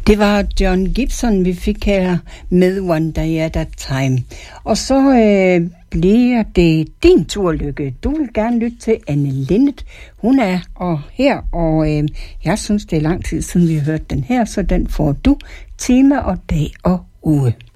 Det var John Gibson, vi fik her med One Day at a Time. Og så bliver det din tur, Lykke. Du vil gerne lytte til Anne Linnet. Hun er her, og jeg synes, det er lang tid siden, vi har hørt den her, så den får du time og dag og uge.